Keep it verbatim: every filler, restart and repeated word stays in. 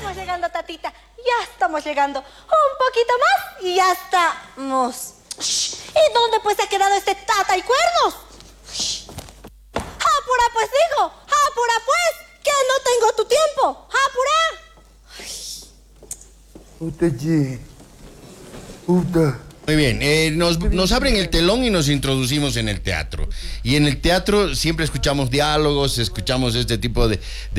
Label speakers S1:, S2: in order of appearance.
S1: estamos llegando, tatita. Ya estamos llegando. Un poquito más y ya estamos. Shh. ¿Y dónde pues ha quedado este tata y cuernos? Shh. ¡Apura pues, hijo! ¡Apura pues! ¡Que no tengo tu tiempo! ¡Apura!
S2: Puta, ye. Puta.
S3: Muy bien, eh, nos, nos abren el telón y nos introducimos en el teatro. Y en el teatro siempre escuchamos diálogos, escuchamos este tipo de... de